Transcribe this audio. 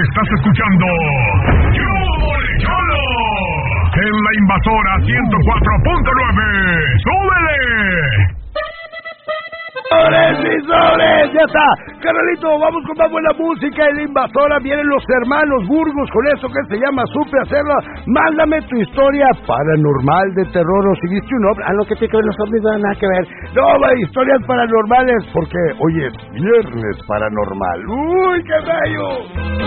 Estás escuchando Cholo en la Invasora 104.9. ¡Súbele! ¡Sobres! ¡Ya está! Carnalito, vamos con más buena música en la Invasora. Vienen los hermanos Burgos con eso que se llama Supe Hacerlo. Mándame tu historia paranormal de terror o si viste un hombre. Lo que tiene que ver los hombres, no nada que ver. No, historias paranormales porque hoy es viernes paranormal. ¡Uy, qué bello!